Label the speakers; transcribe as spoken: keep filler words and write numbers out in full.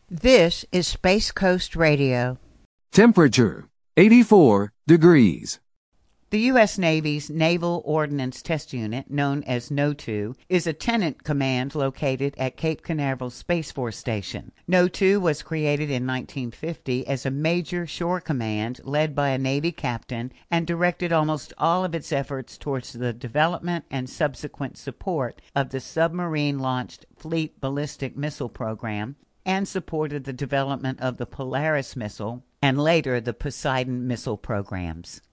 Speaker 1: This is Space Coast Radio.
Speaker 2: Temperature, eighty-four degrees.
Speaker 1: The U S Navy's Naval Ordnance Test Unit, known as N O two, is a tenant command located at Cape Canaveral Space Force Station. N O two was created in nineteen fifty as a major shore command led by a Navy captain and directed almost all of its efforts towards the development and subsequent support of the submarine-launched Fleet Ballistic Missile Program, and supported the development of the Polaris missile and later the Poseidon missile programs.